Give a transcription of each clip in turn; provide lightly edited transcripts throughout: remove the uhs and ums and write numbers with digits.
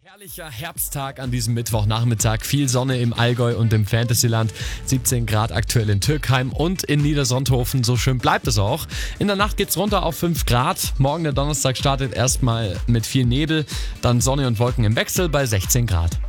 Herrlicher Herbsttag an diesem Mittwochnachmittag. Viel Sonne im Allgäu und im Fantasyland. 17 Grad aktuell in Türkheim und in Niedersonthofen. So schön bleibt es auch. In der Nacht geht's runter auf 5 Grad. Morgen der Donnerstag startet erstmal mit viel Nebel. Dann Sonne und Wolken im Wechsel bei 16 Grad.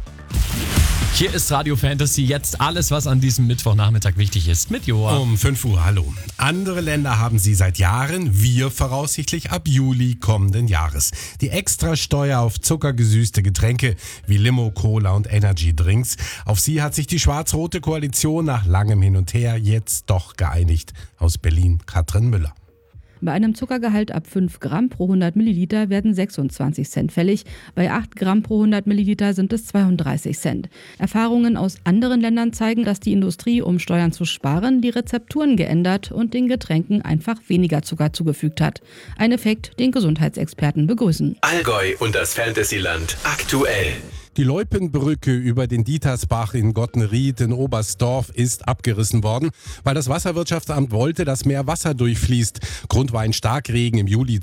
Hier ist Radio Fantasy, jetzt alles, was an diesem Mittwochnachmittag wichtig ist, mit Joa. Um 5 Uhr, hallo. Andere Länder haben sie seit Jahren, wir voraussichtlich ab Juli kommenden Jahres. Die Extrasteuer auf zuckergesüßte Getränke wie Limo, Cola und Energy-Drinks. Auf sie hat sich die schwarz-rote Koalition nach langem Hin und Her jetzt doch geeinigt. Aus Berlin, Katrin Müller. Bei einem Zuckergehalt ab 5 Gramm pro 100 Milliliter werden 26 Cent fällig. Bei 8 Gramm pro 100 Milliliter sind es 32 Cent. Erfahrungen aus anderen Ländern zeigen, dass die Industrie, um Steuern zu sparen, die Rezepturen geändert und den Getränken einfach weniger Zucker zugefügt hat. Ein Effekt, den Gesundheitsexperten begrüßen. Allgäu und das Fantasyland aktuell. Die Loipenbrücke über den Dietersbach in Gottnried in Oberstdorf ist abgerissen worden, weil das Wasserwirtschaftsamt wollte, dass mehr Wasser durchfließt. Grund war ein Starkregen im Juli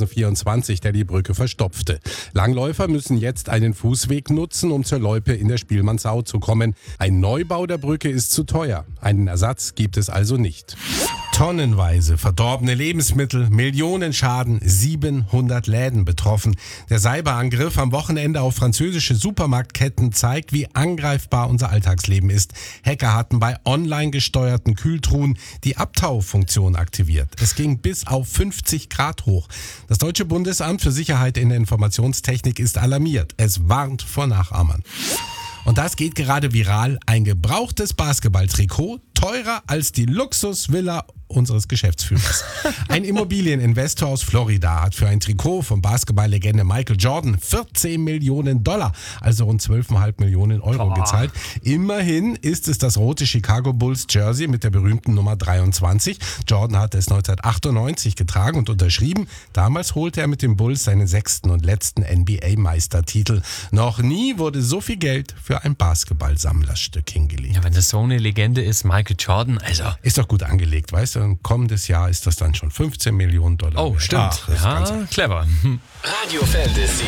2024, der die Brücke verstopfte. Langläufer müssen jetzt einen Fußweg nutzen, um zur Loipe in der Spielmannsau zu kommen. Ein Neubau der Brücke ist zu teuer. Einen Ersatz gibt es also nicht. Tonnenweise verdorbene Lebensmittel, Millionen Schaden, 700 Läden betroffen. Der Cyberangriff am Wochenende auf französische Supermarktketten zeigt, wie angreifbar unser Alltagsleben ist. Hacker hatten bei online gesteuerten Kühltruhen die Abtaufunktion aktiviert. Es ging bis auf 50 Grad hoch. Das Deutsche Bundesamt für Sicherheit in der Informationstechnik ist alarmiert. Es warnt vor Nachahmern. Und das geht gerade viral. Ein gebrauchtes Basketballtrikot, teurer als die Luxusvilla unseres Geschäftsführers. Ein Immobilieninvestor aus Florida hat für ein Trikot von Basketballlegende Michael Jordan 14 Millionen $, also rund 12,5 Millionen Euro gezahlt. Immerhin ist es das rote Chicago Bulls Jersey mit der berühmten Nummer 23. Jordan hat es 1998 getragen und unterschrieben. Damals holte er mit den Bulls seinen 6. und letzten NBA-Meistertitel. Noch nie wurde so viel Geld für ein Basketballsammlerstück hingelegt. Ja, wenn das so eine Legende ist, Michael Jordan, also... Ist doch gut angelegt, weißt du? Kommendes Jahr ist das dann schon 15 Millionen $. Oh, stimmt. Ja, clever. Radio Fantasy.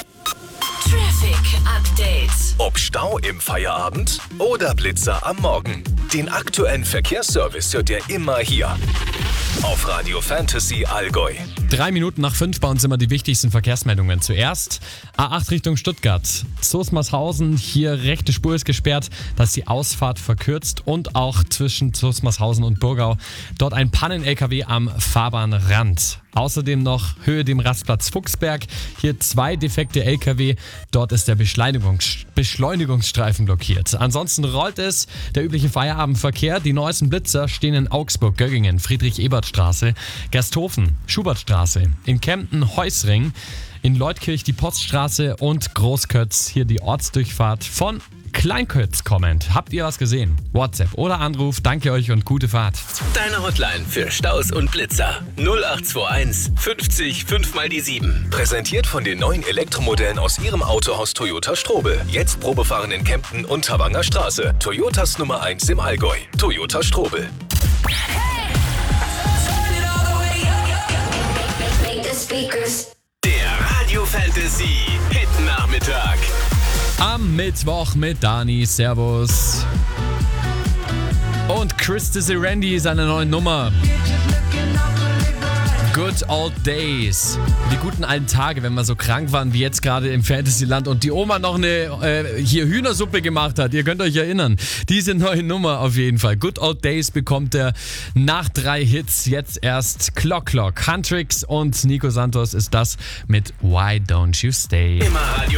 Traffic Update. Ob Stau im Feierabend oder Blitzer am Morgen. Den aktuellen Verkehrsservice hört ihr immer hier. Auf Radio Fantasy Allgäu. 3 Minuten nach 5 bei uns immer die wichtigsten Verkehrsmeldungen. Zuerst A8 Richtung Stuttgart. Zusmarshausen, hier rechte Spur ist gesperrt, da ist die Ausfahrt verkürzt und auch zwischen Zusmarshausen und Burgau. Dort ein Pannen-LKW am Fahrbahnrand. Außerdem noch Höhe dem Rastplatz Fuchsberg. Hier 2 defekte LKW. Dort ist der Beschleunigungsstreifen blockiert. Ansonsten rollt es. Der übliche Feierabendverkehr. Die neuesten Blitzer stehen in Augsburg, Göggingen, Friedrich-Ebert-Straße, Gersthofen, Schubertstraße, in Kempten, Heusring, in Leutkirch die Poststraße und Großkötz. Hier die Ortsdurchfahrt von Kleinkötz kommend. Habt ihr was gesehen? WhatsApp oder Anruf. Danke euch und gute Fahrt. Deine Hotline für Staus und Blitzer. 0821 50 5 mal die 7. Präsentiert von den neuen Elektromodellen aus ihrem Autohaus Toyota Strobel. Jetzt Probefahren in Kempten und Havanger Straße. Toyotas Nummer 1 im Allgäu. Toyota Strobel. Der Radio Fantasy Hit Nachmittag. Am Mittwoch mit Dani. Servus. Und Chris Randy, seine neue Nummer. Good Old Days. Die guten alten Tage, wenn wir so krank waren wie jetzt gerade im Fantasyland und die Oma noch eine hier Hühnersuppe gemacht hat. Ihr könnt euch erinnern. Diese neue Nummer auf jeden Fall. Good Old Days bekommt er nach 3 Hits jetzt erst. Clock. Huntrix und Nico Santos ist das mit Why Don't You Stay. Immer Radio